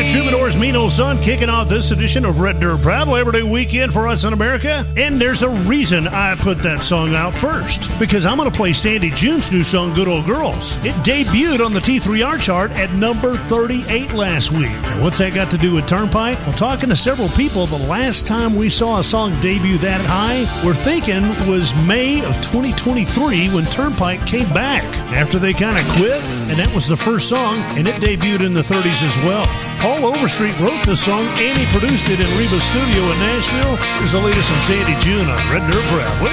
Troubadour's Mean Old Son kicking off this edition of Red Dirt Proud Labor Day weekend for us in America. And there's a reason I put that song out first, because I'm going to play Sandy June's new song, Good Old Girls. It debuted on the T3R chart at number 38 last week. And what's that got to do with Turnpike? Well, talking to several people, the last time we saw a song debut that high, we're thinking was May of 2023 when Turnpike came back after they kind of quit. And that was the first song, and it debuted in the 30s as well. Paul Overstreet wrote this song, and he produced it in Reba's studio in Nashville. Here's the latest from Sandy June on Red Dirt Proud.